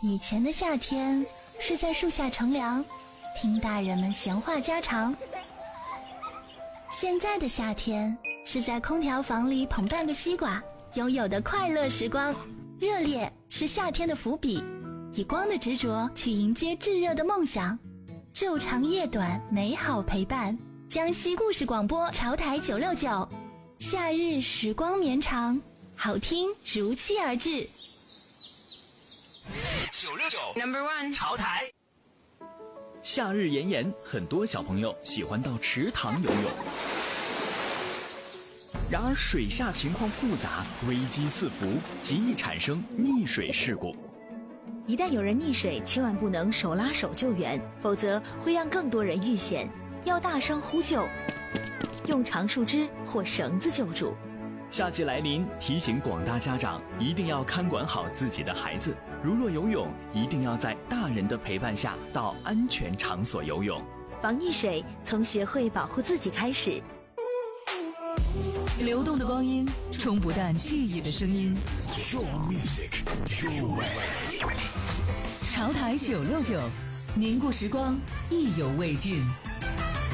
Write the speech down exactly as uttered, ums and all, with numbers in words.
以前的夏天是在树下乘凉，听大人们闲话家常。现在的夏天是在空调房里捧半个西瓜，拥有的快乐时光。热烈是夏天的伏笔，以光的执着去迎接炙热的梦想。昼长夜短，美好陪伴。江西故事广播潮台九六九，夏日时光绵长，好听如期而至。 九六九 Number One 潮台。 夏日炎炎，很多小朋友喜欢到池塘游泳。然而水下情况复杂，危机四伏，极易产生溺水事故。 一旦有人溺水，千万不能手拉手救援，否则会让更多人遇险。要大声呼救，用长树枝或绳子救助。 夏季来临，提醒广大家长一定要看管好自己的孩子。如若游泳，一定要在大人的陪伴下到安全场所游泳。 防溺水从学会保护自己开始。 流动的光阴，冲不淡记忆的声音。 Your music, your way。 潮台九六九，凝固时光，意犹未尽。